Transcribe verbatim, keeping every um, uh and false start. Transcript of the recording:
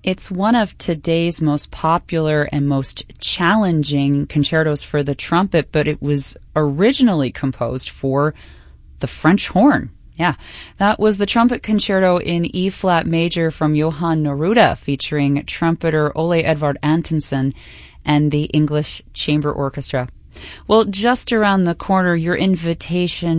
It's one of today's most popular and most challenging concertos for the trumpet, but it was originally composed for the French horn. Yeah, that was the Trumpet Concerto in E-flat major from Johann Neruda, featuring trumpeter Ole Edvard Antonsen and the English Chamber Orchestra. Well, just around the corner, your invitation